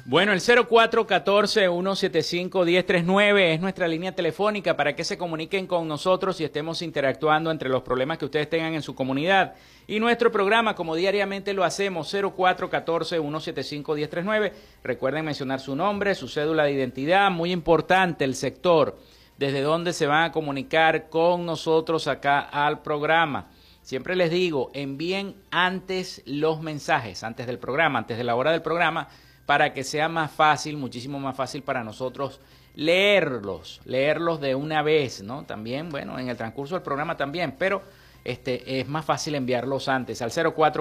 Bueno, el 0414-175-1039 es nuestra línea telefónica para que se comuniquen con nosotros y estemos interactuando entre los problemas que ustedes tengan en su comunidad. Y nuestro programa, como diariamente lo hacemos, 0414-175-1039. Recuerden mencionar su nombre, su cédula de identidad, muy importante el sector, desde donde se van a comunicar con nosotros acá al programa. Siempre les digo, envíen antes los mensajes, antes del programa, antes de la hora del programa, para que sea más fácil, muchísimo más fácil para nosotros leerlos de una vez, ¿no? También, bueno, en el transcurso del programa también, pero es más fácil enviarlos antes, al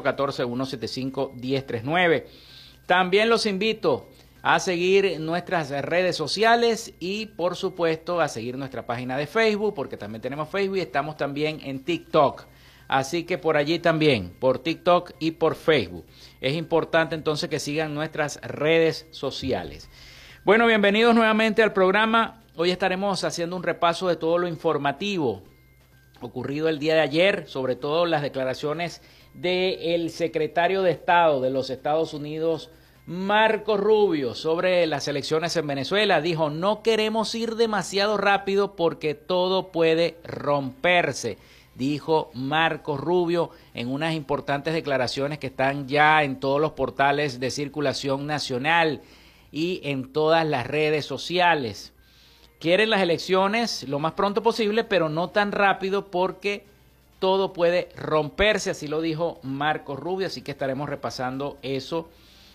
0414-175-1039. También los invito a seguir nuestras redes sociales y, por supuesto, a seguir nuestra página de Facebook, porque también tenemos Facebook y estamos también en TikTok. Así que por allí también, por TikTok y por Facebook. Es importante entonces que sigan nuestras redes sociales. Bueno, bienvenidos nuevamente al programa. Hoy estaremos haciendo un repaso de todo lo informativo ocurrido el día de ayer, sobre todo las declaraciones del secretario de Estado de los Estados Unidos, Marco Rubio, sobre las elecciones en Venezuela. Dijo, no queremos ir demasiado rápido porque todo puede romperse. Dijo Marco Rubio en unas importantes declaraciones que están ya en todos los portales de circulación nacional y en todas las redes sociales. Quieren las elecciones lo más pronto posible, pero no tan rápido porque todo puede romperse, así lo dijo Marco Rubio, así que estaremos repasando eso,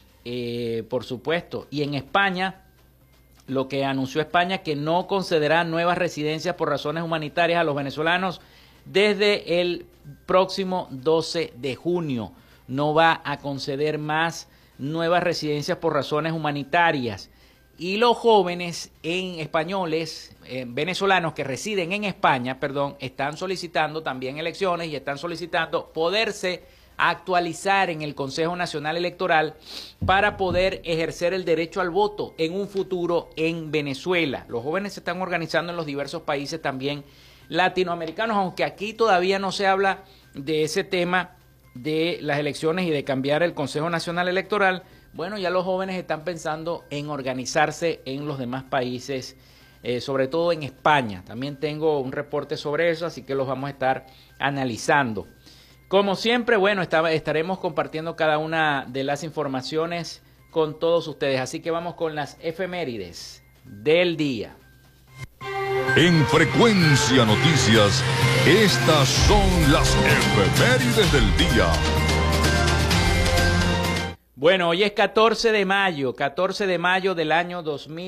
por supuesto. Y en España, lo que anunció España, que no concederá nuevas residencias por razones humanitarias a los venezolanos desde el próximo 12 de junio. No va a conceder más nuevas residencias por razones humanitarias. Y los jóvenes españoles, venezolanos que residen en España, están solicitando también elecciones y están solicitando poderse actualizar en el Consejo Nacional Electoral para poder ejercer el derecho al voto en un futuro en Venezuela. Los jóvenes se están organizando en los diversos países también latinoamericanos, aunque aquí todavía no se habla de ese tema de las elecciones y de cambiar el Consejo Nacional Electoral. Bueno, ya los jóvenes están pensando en organizarse en los demás países, sobre todo en España. También tengo un reporte sobre eso, así que los vamos a estar analizando. Como siempre, bueno, estaremos compartiendo cada una de las informaciones con todos ustedes. Así que vamos con las efemérides del día. En Frecuencia Noticias, estas son las efemérides del día. Bueno, hoy es 14 de mayo del año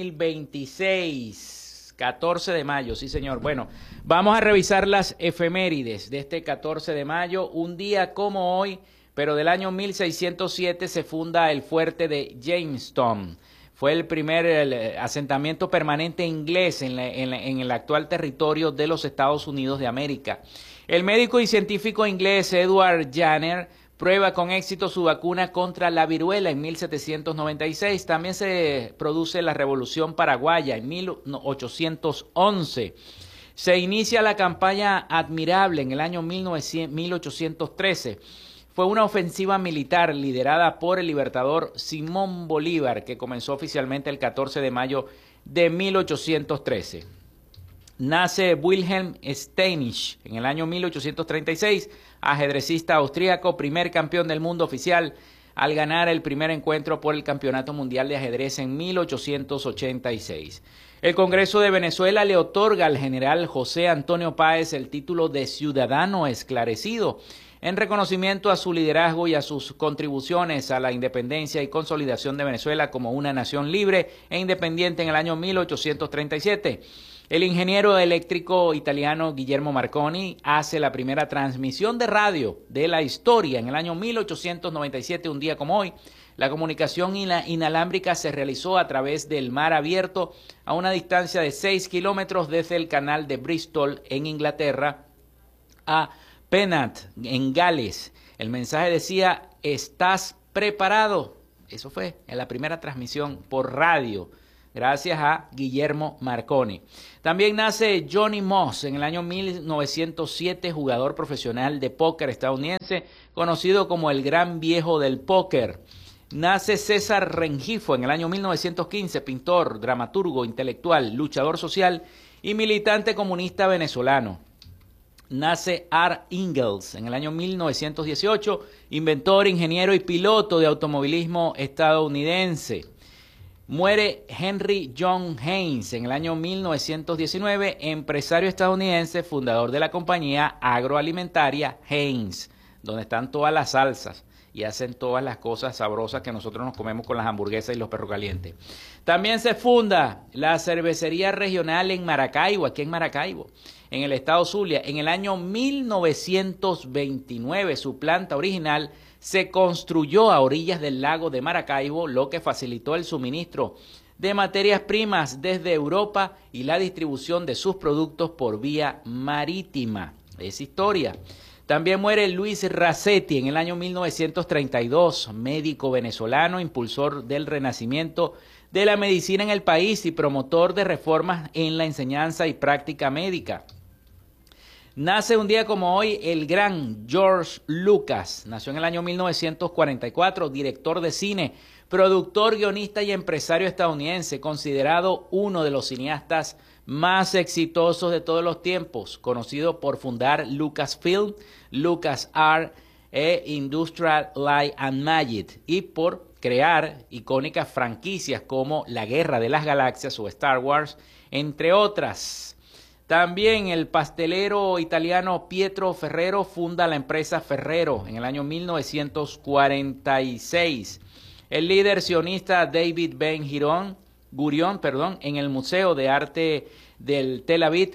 2026. 14 de mayo, sí señor. Bueno, vamos a revisar las efemérides de este 14 de mayo. Un día como hoy, pero del año 1607 se funda el fuerte de Jamestown. Fue el primer asentamiento permanente inglés en el actual territorio de los Estados Unidos de América. El médico y científico inglés Edward Jenner prueba con éxito su vacuna contra la viruela en 1796. También se produce la Revolución Paraguaya en 1811. Se inicia la campaña Admirable en el año 1813. Fue una ofensiva militar liderada por el libertador Simón Bolívar, que comenzó oficialmente el 14 de mayo de 1813. Nace Wilhelm Steinitz en el año 1836, ajedrecista austríaco, primer campeón del mundo oficial, al ganar el primer encuentro por el Campeonato Mundial de Ajedrez en 1886. El Congreso de Venezuela le otorga al general José Antonio Páez el título de Ciudadano Esclarecido, en reconocimiento a su liderazgo y a sus contribuciones a la independencia y consolidación de Venezuela como una nación libre e independiente en el año 1837. El ingeniero eléctrico italiano Guillermo Marconi hace la primera transmisión de radio de la historia en el año 1897, un día como hoy. La comunicación inalámbrica se realizó a través del mar abierto a una distancia de 6 kilómetros desde el canal de Bristol en Inglaterra a Penat, en Gales. El mensaje decía, ¿estás preparado? Eso fue en la primera transmisión por radio, gracias a Guillermo Marconi. También nace Johnny Moss en el año 1907, jugador profesional de póker estadounidense, conocido como el Gran Viejo del Póker. Nace César Rengifo en el año 1915, pintor, dramaturgo, intelectual, luchador social y militante comunista venezolano. Nace Art Ingalls en el año 1918, inventor, ingeniero y piloto de automovilismo estadounidense. Muere Henry John Heinz en el año 1919, empresario estadounidense, fundador de la compañía agroalimentaria Heinz, donde están todas las salsas y hacen todas las cosas sabrosas que nosotros nos comemos con las hamburguesas y los perros calientes. También se funda la cervecería regional en Maracaibo, aquí en Maracaibo, en el estado Zulia. En el año 1929, su planta original se construyó a orillas del lago de Maracaibo, lo que facilitó el suministro de materias primas desde Europa y la distribución de sus productos por vía marítima. Es historia. También muere Luis Racetti en el año 1932, médico venezolano, impulsor del renacimiento de la medicina en el país y promotor de reformas en la enseñanza y práctica médica. Nace un día como hoy el gran George Lucas. Nació en el año 1944, director de cine, productor, guionista y empresario estadounidense, considerado uno de los cineastas más exitosos de todos los tiempos, conocido por fundar Lucasfilm, LucasArts e Industrial Light and Magic y por crear icónicas franquicias como La Guerra de las Galaxias o Star Wars, entre otras. También el pastelero italiano Pietro Ferrero funda la empresa Ferrero en el año 1946. El líder sionista David Ben Gurion, en el Museo de Arte del Tel Aviv,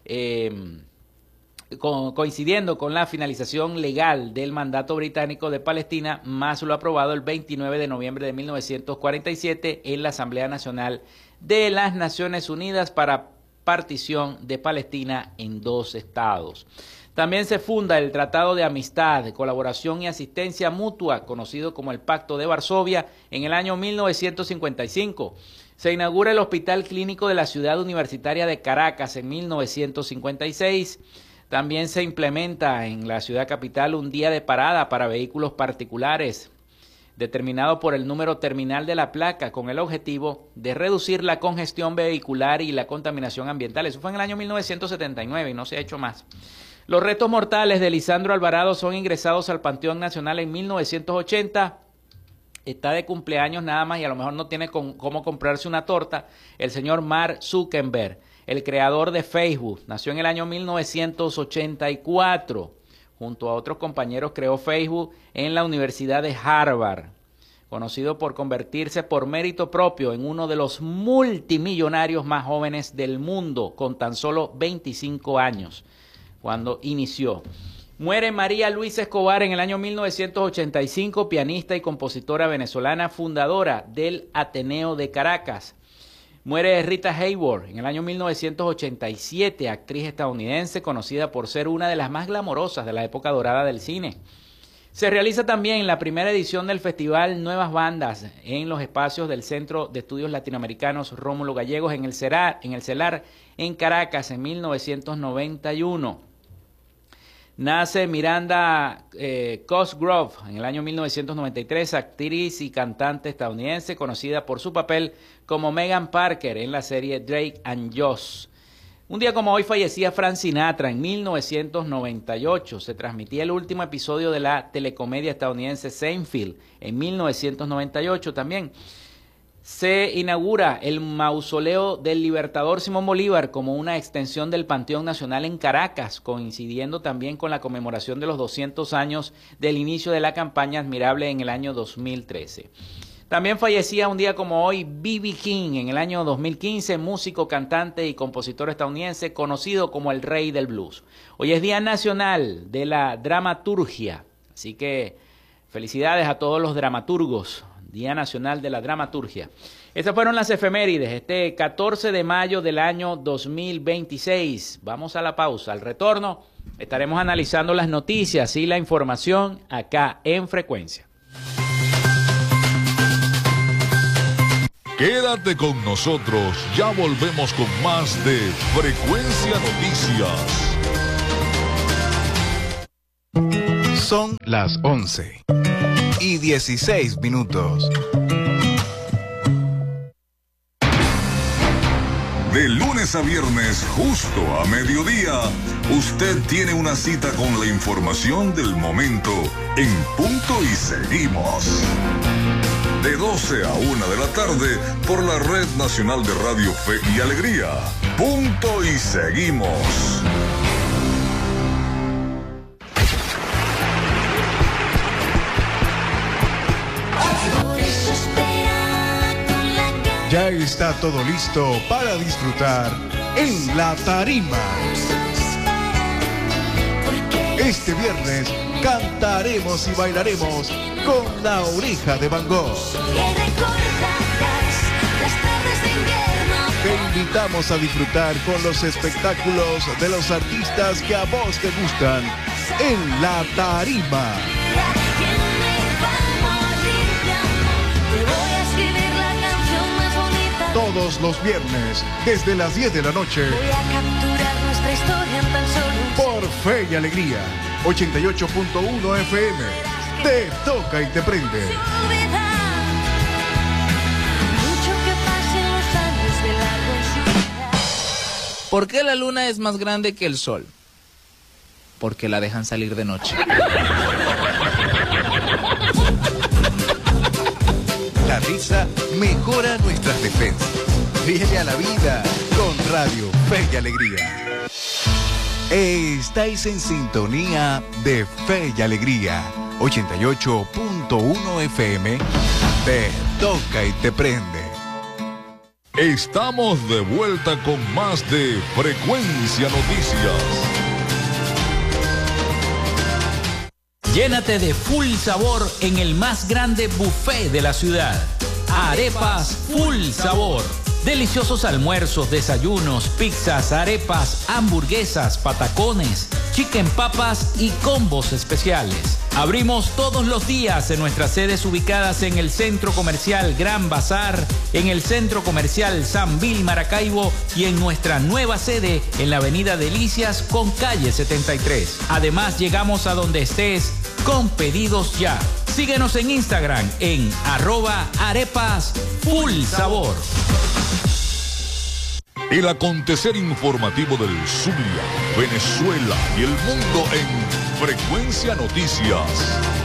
coincidiendo con la finalización legal del mandato británico de Palestina, más lo aprobado el 29 de noviembre de 1947 en la Asamblea Nacional de las Naciones Unidas para partición de Palestina en 2 estados. También se funda el Tratado de Amistad, Colaboración y Asistencia Mutua, conocido como el Pacto de Varsovia, en el año 1955. Se inaugura el Hospital Clínico de la Ciudad Universitaria de Caracas en 1956. También se implementa en la ciudad capital un día de parada para vehículos particulares, determinado por el número terminal de la placa, con el objetivo de reducir la congestión vehicular y la contaminación ambiental. Eso fue en el año 1979 y no se ha hecho más. Los restos mortales de Lisandro Alvarado son ingresados al Panteón Nacional en 1980. Está de cumpleaños nada más y a lo mejor no tiene cómo comprarse una torta. El señor Mark Zuckerberg, el creador de Facebook, nació en el año 1984. Junto a otros compañeros creó Facebook en la Universidad de Harvard, conocido por convertirse por mérito propio en uno de los multimillonarios más jóvenes del mundo, con tan solo 25 años, cuando inició. Muere María Luisa Escobar en el año 1985, pianista y compositora venezolana, fundadora del Ateneo de Caracas. Muere Rita Hayworth en el año 1987, actriz estadounidense conocida por ser una de las más glamorosas de la época dorada del cine. Se realiza también la primera edición del Festival Nuevas Bandas en los espacios del Centro de Estudios Latinoamericanos Rómulo Gallegos en el CELAR en Caracas en 1991. Nace Miranda Cosgrove en el año 1993, actriz y cantante estadounidense conocida por su papel como Megan Parker en la serie Drake and Josh. Un día como hoy fallecía Frank Sinatra en 1998. Se transmitía el último episodio de la telecomedia estadounidense Seinfeld en 1998 también. Se inaugura el mausoleo del Libertador Simón Bolívar como una extensión del Panteón Nacional en Caracas, coincidiendo también con la conmemoración de los 200 años del inicio de la campaña Admirable en el año 2013. También fallecía un día como hoy B.B. King en el año 2015, músico, cantante y compositor estadounidense conocido como el rey del blues. Hoy es Día Nacional de la Dramaturgia, así que felicidades a todos los dramaturgos. Día Nacional de la Dramaturgia. Estas fueron las efemérides, este 14 de mayo del año 2026. Vamos a la pausa. Al retorno estaremos analizando las noticias y la información acá en Frecuencia. Quédate con nosotros, ya volvemos con más de Frecuencia Noticias. Son las 11 6:16. De lunes a viernes, justo a mediodía, usted tiene una cita con la información del momento en Punto y Seguimos. De 12 a 1 de la tarde por la Red Nacional de Radio Fe y Alegría. Punto y Seguimos. Ya está todo listo para disfrutar en La Tarima. Este viernes cantaremos y bailaremos con La Oreja de Van Gogh. Te invitamos a disfrutar con los espectáculos de los artistas que a vos te gustan en La Tarima. Todos los viernes, desde las 10 de la noche. Voy a capturar nuestra historia en tan solo Por Fe y Alegría, 88.1 FM. Te toca y te prende. mucho que pasen los años de largo en su vida. ¿Por qué la luna es más grande que el sol? Porque la dejan salir de noche. La risa mejora nuestras defensas. Ríele a la vida con Radio Fe y Alegría. Estáis en sintonía de Fe y Alegría. 88.1 FM. Te toca y te prende. Estamos de vuelta con más de Frecuencia Noticias. Llénate de full sabor en el más grande buffet de la ciudad. Arepas Full Sabor. Deliciosos almuerzos, desayunos, pizzas, arepas, hamburguesas, patacones, chicken papas y combos especiales. Abrimos todos los días en nuestras sedes ubicadas en el Centro Comercial Gran Bazar, en el Centro Comercial San Bill Maracaibo y en nuestra nueva sede en la Avenida Delicias con calle 73. Además, llegamos a donde estés con pedidos ya. Síguenos en Instagram en @arepasfullsabor. El acontecer informativo del Zulia, Venezuela y el mundo en Frecuencia Noticias.